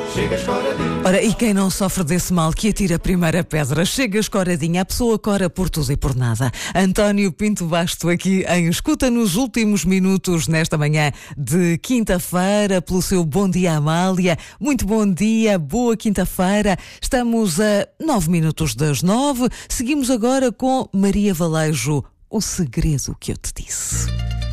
chega escoradinha. Ora, e quem não sofre desse mal que atira a primeira pedra? Chega escoradinha, a pessoa cora por tudo e por nada. António Pinto Basto aqui em Escuta nos últimos minutos nesta manhã de quinta-feira, pelo seu Bom Dia Amália. Muito bom dia, boa quinta-feira. Estamos a 9 minutos das 9. Seguimos agora com Maria Valejo, O Segredo que eu te disse.